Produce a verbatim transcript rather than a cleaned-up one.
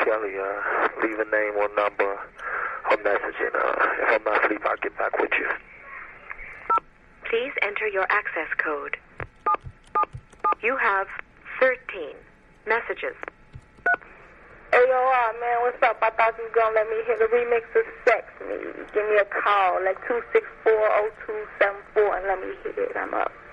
Kelly. Uh, leave a name or number or message, and uh, if I'm not asleep, I'll get back with you. Please enter your access code. You have thirteen messages. Hey, yo, uh, man, what's up? I thought you was going to let me hear the remix of Sex Me. Give me a call, like two six four, oh two seven four, and let me hear it. I'm up.